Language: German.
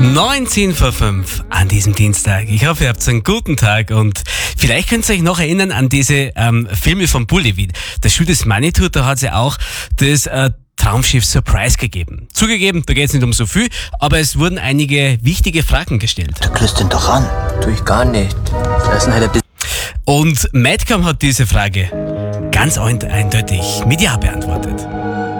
19 vor 5 an diesem Dienstag. Ich hoffe, ihr habt einen guten Tag und vielleicht könnt ihr euch noch erinnern an diese Filme von Bullywit. Der Schuh des Manitou, da hat es ja auch das Traumschiff Surprise gegeben. Zugegeben, da geht es nicht um so viel, aber es wurden einige wichtige Fragen gestellt. Du küsst ihn doch an. Tu ich gar nicht. Das ist halt ein bisschen. Und Madcom hat diese Frage ganz eindeutig mit Ja beantwortet.